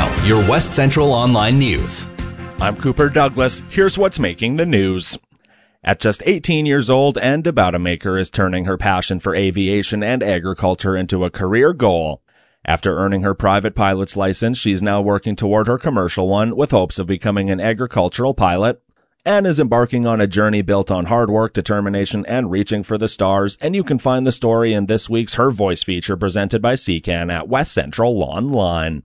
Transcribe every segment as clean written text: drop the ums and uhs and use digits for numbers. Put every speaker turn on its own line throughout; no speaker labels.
Now, your West Central Online News.
I'm Cooper Douglas. Here's what's making the news. At just 18 years old, Ann DeBatamaker is turning her passion for aviation and agriculture into a career goal. After earning her private pilot's license, she's now working toward her commercial one with hopes of becoming an agricultural pilot. Ann is embarking on a journey built on hard work, determination, and reaching for the stars, and you can find the story in this week's Her Voice feature presented by CCAN at West Central Online.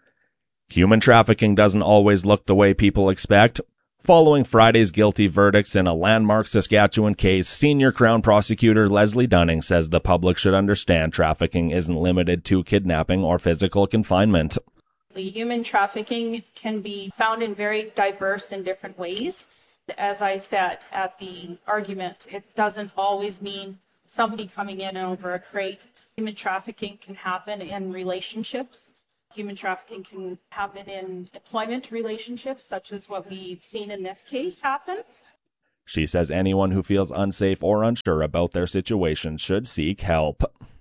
Human trafficking doesn't always look the way people expect. Following Friday's guilty verdicts in a landmark Saskatchewan case, senior Crown Prosecutor Leslie Dunning says the public should understand trafficking isn't limited to kidnapping or physical confinement.
Human trafficking can be found in very diverse and different ways. As I said at the argument, it doesn't always mean somebody coming in over a crate. Human trafficking can happen in relationships. Human trafficking can happen in employment relationships, such as what we've seen in this case happen.
She says anyone who feels unsafe or unsure about their situation should seek help.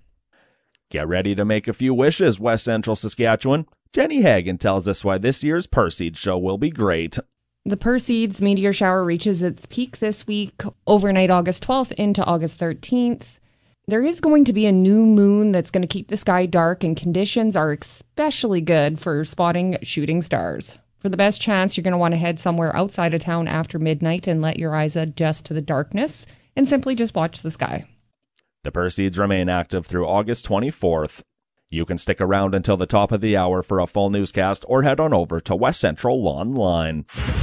Get ready to make a few wishes, West Central Saskatchewan. Jenny Hagan tells us why this year's Perseid show will be great.
The Perseids meteor shower reaches its peak this week, overnight August 12th into August 13th. There is going to be a new moon that's going to keep the sky dark, and conditions are especially good for spotting shooting stars. For the best chance, you're going to want to head somewhere outside of town after midnight and let your eyes adjust to the darkness and simply just watch the sky.
The Perseids remain active through August 24th. You can stick around until the top of the hour for a full newscast or head on over to West Central Online.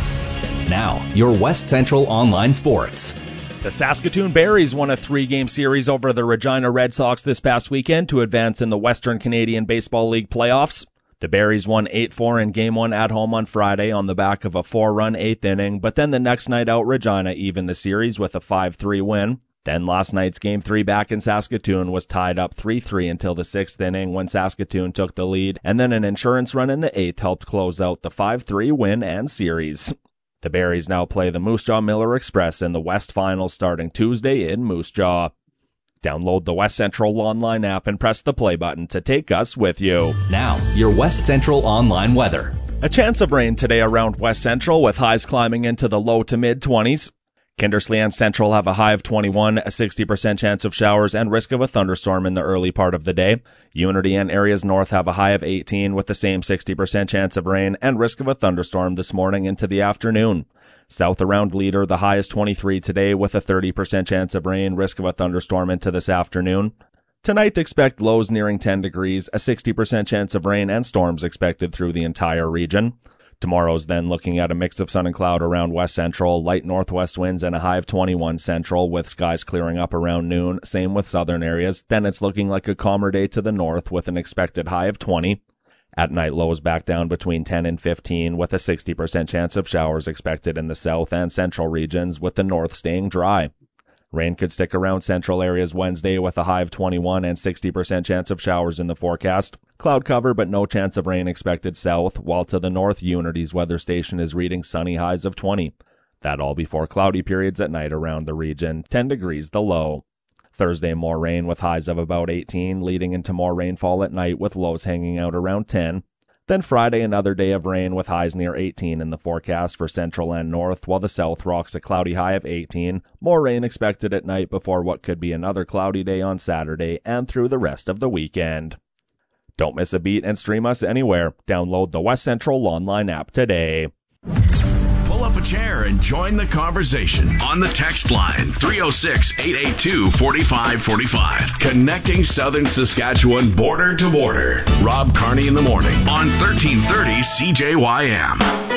Now, your West Central Online Sports.
The Saskatoon Berries won a 3-game series over the Regina Red Sox this past weekend to advance in the Western Canadian Baseball League playoffs. The Berries won 8-4 in Game 1 at home on Friday on the back of a 4-run 8th inning, but then the next night out Regina evened the series with a 5-3 win. Then last night's Game 3 back in Saskatoon was tied up 3-3 until the 6th inning when Saskatoon took the lead, and then an insurance run in the 8th helped close out the 5-3 win and series. The Berries now play the Moose Jaw Miller Express in the West Finals starting Tuesday in Moose Jaw. Download the West Central Online app and press the play button to take us with you.
Now, your West Central Online weather.
A chance of rain today around West Central with highs climbing into the low to mid-20s. Kindersley and Central have a high of 21, a 60% chance of showers, and risk of a thunderstorm in the early part of the day. Unity and areas north have a high of 18 with the same 60% chance of rain and risk of a thunderstorm this morning into the afternoon. South around Leader, the high is 23 today with a 30% chance of rain, risk of a thunderstorm into this afternoon. Tonight, expect lows nearing 10 degrees, a 60% chance of rain and storms expected through the entire region. Tomorrow's then looking at a mix of sun and cloud around West Central, light northwest winds and a high of 21 Central with skies clearing up around noon, same with southern areas. Then it's looking like a calmer day to the north with an expected high of 20. At night, lows back down between 10 and 15 with a 60% chance of showers expected in the south and central regions with the north staying dry. Rain could stick around central areas Wednesday with a high of 21 and 60% chance of showers in the forecast. Cloud cover but no chance of rain expected south, while to the north Unity's weather station is reading sunny highs of 20. That all before cloudy periods at night around the region, 10 degrees the low. Thursday more rain with highs of about 18, leading into more rainfall at night with lows hanging out around 10. Then Friday, another day of rain with highs near 18 in the forecast for central and north, while the south rocks a cloudy high of 18. More rain expected at night before what could be another cloudy day on Saturday and through the rest of the weekend. Don't miss a beat and stream us anywhere. Download the West Central Online app today.
Pull up a chair and join the conversation on the text line 306-882-4545. Connecting Southern Saskatchewan border to border. Rob Carney in the morning on 1330 CJYM.